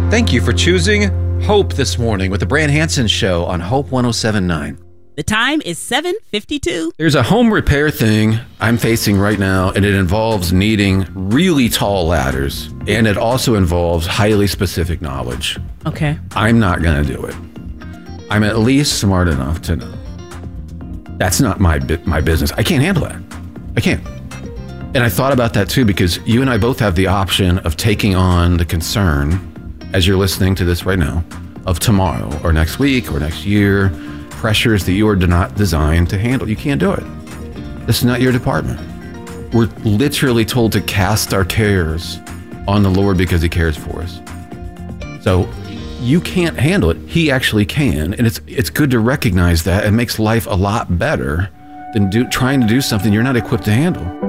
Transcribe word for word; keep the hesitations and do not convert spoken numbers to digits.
Thank you for choosing Hope this morning with the Brand Hansen Show on Hope one oh seven point nine. The time is seven fifty-two. There's a home repair thing I'm facing right now, and it involves needing really tall ladders, and it also involves highly specific knowledge. Okay. I'm not going to do it. I'm at least smart enough to know. That's not my my business. I can't handle that. I can't. And I thought about that too, because you and I both have the option of taking on the concern, as you're listening to this right now, of tomorrow or next week or next year, pressures that you are not designed to handle. You can't do it. This is not your department. We're literally told to cast our cares on the Lord because he cares for us. So you can't handle it. He actually can. And it's it's good to recognize that. It makes life a lot better than do, trying to do something you're not equipped to handle.